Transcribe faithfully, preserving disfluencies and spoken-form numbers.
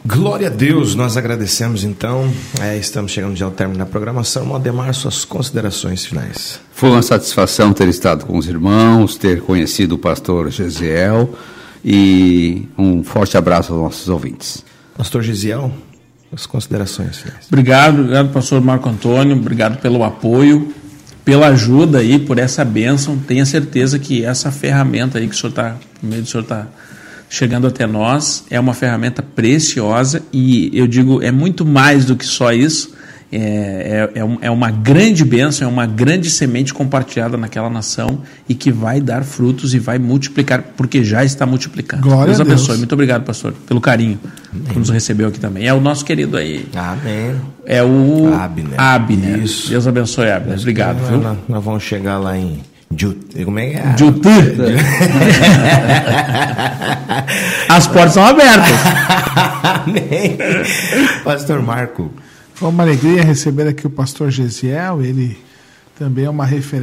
Glória a Deus, nós agradecemos então. É, estamos chegando já ao término da programação. Ademar, suas considerações finais. Foi uma satisfação ter estado com os irmãos, ter conhecido o pastor Gesiel, e um forte abraço aos nossos ouvintes. Pastor Gesiel, as considerações finais. Obrigado, obrigado, pastor Marco Antônio, obrigado pelo apoio, pela ajuda aí, por essa bênção. Tenha certeza que essa ferramenta aí que o senhor está, por meio do senhor está chegando até nós, é uma ferramenta preciosa, e eu digo, é muito mais do que só isso. É, é, é uma grande bênção, é uma grande semente compartilhada naquela nação e que vai dar frutos e vai multiplicar, porque já está multiplicando. Glória Deus a Deus. abençoe. Muito obrigado, pastor, pelo carinho. Amém. Que nos recebeu aqui também. É o nosso querido aí. Amém. É o Abner. Abner. Isso. Deus abençoe, Abner. Deus Obrigado. Nós, nós, nós vamos chegar lá em Jut... Como é que é? Jutu. As portas são abertas. Amém. Pastor Marco. Foi uma alegria receber aqui o pastor Gesiel, ele também é uma referência